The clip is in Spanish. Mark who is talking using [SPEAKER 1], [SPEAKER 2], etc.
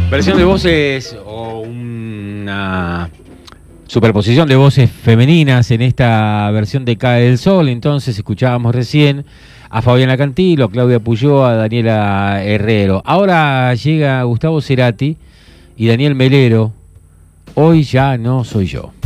[SPEAKER 1] Versión de voces o una superposición de voces femeninas en esta versión de Cae el Sol. Entonces escuchábamos recién a Fabiana Cantilo, a Claudia Puyó, a Daniela Herrero. Ahora llega Gustavo Cerati y Daniel Melero. Hoy ya no soy yo.